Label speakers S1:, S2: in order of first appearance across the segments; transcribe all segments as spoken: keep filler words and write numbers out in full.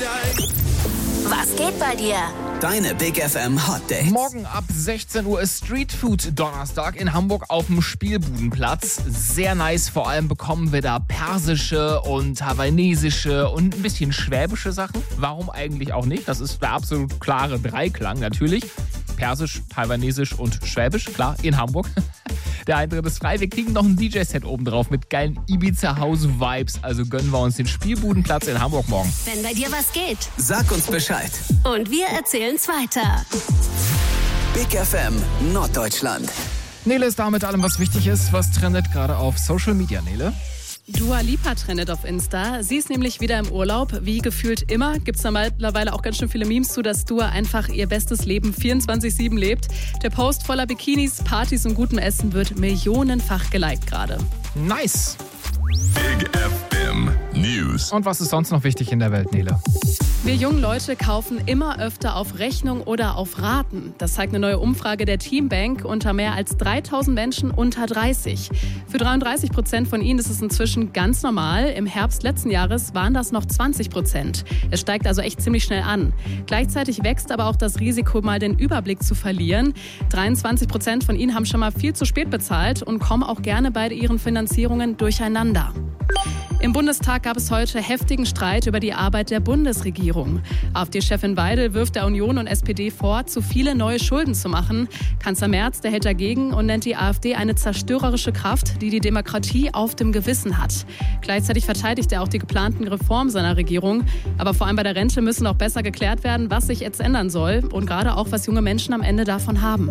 S1: Was geht bei dir?
S2: Deine Big F M Hot Dates.
S3: Morgen ab sechzehn Uhr ist Street Food Donnerstag in Hamburg auf dem Spielbudenplatz. Sehr nice, vor allem bekommen wir da persische und hawaiinesische und ein bisschen schwäbische Sachen. Warum eigentlich auch nicht? Das ist der absolut klare Dreiklang natürlich. Persisch, taiwanesisch und schwäbisch, klar, in Hamburg. Der Eintritt ist frei. Wir kriegen noch ein D J-Set oben drauf mit geilen Ibiza-House-Vibes. Also gönnen wir uns den Spielbudenplatz in Hamburg morgen.
S1: Wenn bei dir was geht.
S2: Sag uns Bescheid.
S1: Und wir erzählen's weiter.
S2: Big F M Norddeutschland.
S3: Nele ist da mit allem, was wichtig ist. Was trendet gerade auf Social Media, Nele?
S4: Dua Lipa trendet auf Insta. Sie ist nämlich wieder im Urlaub. Wie gefühlt immer gibt es da mittlerweile auch ganz schön viele Memes zu, dass Dua einfach ihr bestes Leben vierundzwanzig sieben lebt. Der Post voller Bikinis, Partys und gutem Essen wird millionenfach geliked gerade.
S3: Nice.
S5: Big F M News.
S3: Und was ist sonst noch wichtig in der Welt, Nele?
S4: Wir jungen Leute kaufen immer öfter auf Rechnung oder auf Raten. Das zeigt eine neue Umfrage der Teambank unter mehr als dreitausend Menschen unter dreißig. Für dreiunddreißig Prozent von ihnen ist es inzwischen ganz normal. Im Herbst letzten Jahres waren das noch zwanzig Prozent. Es steigt also echt ziemlich schnell an. Gleichzeitig wächst aber auch das Risiko, mal den Überblick zu verlieren. dreiundzwanzig Prozent von ihnen haben schon mal viel zu spät bezahlt und kommen auch gerne bei ihren Finanzierungen durcheinander. Im Bundestag gab es heute heftigen Streit über die Arbeit der Bundesregierung. AfD-Chefin Weidel wirft der Union und S P D vor, zu viele neue Schulden zu machen. Kanzler Merz, der hält dagegen und nennt die AfD eine zerstörerische Kraft, die die Demokratie auf dem Gewissen hat. Gleichzeitig verteidigt er auch die geplanten Reformen seiner Regierung. Aber vor allem bei der Rente müssen auch besser geklärt werden, was sich jetzt ändern soll und gerade auch, was junge Menschen am Ende davon haben.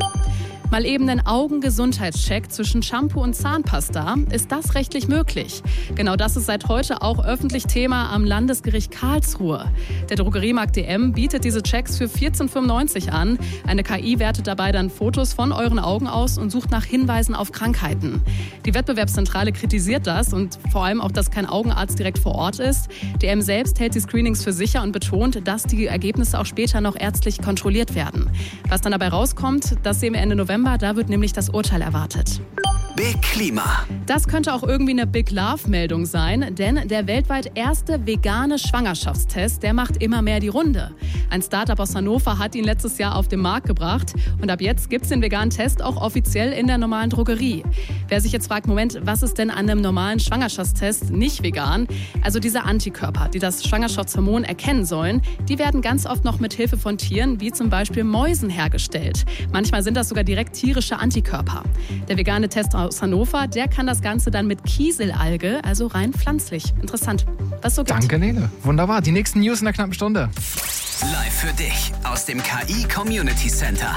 S4: Mal eben einen Augengesundheitscheck zwischen Shampoo und Zahnpasta. Ist das rechtlich möglich? Genau das ist seit heute auch öffentlich Thema am Landesgericht Karlsruhe. Der Drogeriemarkt D M bietet diese Checks für vierzehn fünfundneunzig an. Eine K I wertet dabei dann Fotos von euren Augen aus und sucht nach Hinweisen auf Krankheiten. Die Wettbewerbszentrale kritisiert das und vor allem auch, dass kein Augenarzt direkt vor Ort ist. D M selbst hält die Screenings für sicher und betont, dass die Ergebnisse auch später noch ärztlich kontrolliert werden. Was dann dabei rauskommt, das sehen wir Ende November. Da wird nämlich das Urteil erwartet.
S2: Big Klima.
S4: Das könnte auch irgendwie eine Big Love-Meldung sein, denn der weltweit erste vegane Schwangerschaftstest, der macht immer mehr die Runde. Ein Startup aus Hannover hat ihn letztes Jahr auf den Markt gebracht und ab jetzt gibt es den veganen Test auch offiziell in der normalen Drogerie. Wer sich jetzt fragt, Moment, was ist denn an einem normalen Schwangerschaftstest nicht vegan? Also diese Antikörper, die das Schwangerschaftshormon erkennen sollen, die werden ganz oft noch mit Hilfe von Tieren, wie zum Beispiel Mäusen, hergestellt. Manchmal sind das sogar direkt tierische Antikörper. Der vegane Test aus Hannover, der kann das Ganze dann mit Kieselalge, also rein pflanzlich. Interessant, was so gibt.
S3: Danke, Nele. Wunderbar. Die nächsten News in der knappen Stunde.
S2: Live für dich aus dem K I Community Center.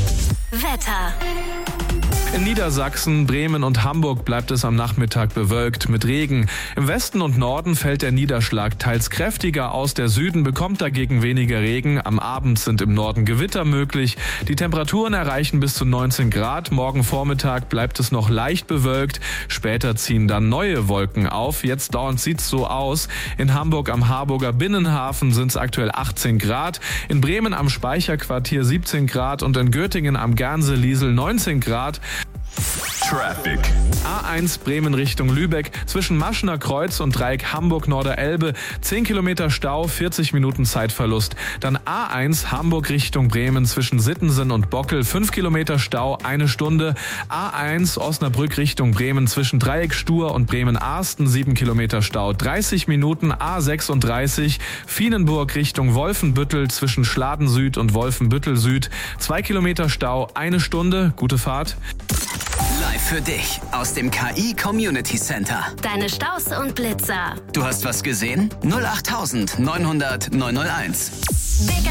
S1: Wetter.
S6: In Niedersachsen, Bremen und Hamburg bleibt es am Nachmittag bewölkt mit Regen. Im Westen und Norden fällt der Niederschlag teils kräftiger aus. Der Süden bekommt dagegen weniger Regen. Am Abend sind im Norden Gewitter möglich. Die Temperaturen erreichen bis zu neunzehn Grad. Morgen Vormittag bleibt es noch leicht bewölkt. Später ziehen dann neue Wolken auf. Jetzt dauernd sieht's so aus. In Hamburg am Harburger Binnenhafen sind es aktuell achtzehn Grad. In Bremen am Speicherquartier siebzehn Grad und in Göttingen am Gernse-Liesel neunzehn Grad.
S5: Traffic.
S6: A eins Bremen Richtung Lübeck zwischen Maschener Kreuz und Dreieck Hamburg-Norderelbe. zehn Kilometer Stau, vierzig Minuten Zeitverlust. Dann A eins Hamburg Richtung Bremen zwischen Sittensen und Bockel. fünf Kilometer Stau, eine Stunde. A eins Osnabrück Richtung Bremen zwischen Dreieck Stur und Bremen-Arsten. sieben Kilometer Stau, dreißig Minuten. A sechsunddreißig Vienenburg Richtung Wolfenbüttel zwischen Schladen Süd und Wolfenbüttel Süd. zwei Kilometer Stau, eine Stunde. Gute Fahrt.
S2: Live für dich aus dem K I Community Center.
S1: Deine Staus und Blitzer.
S2: Du hast was gesehen? null acht neunhundert neunhunderteins.
S1: Big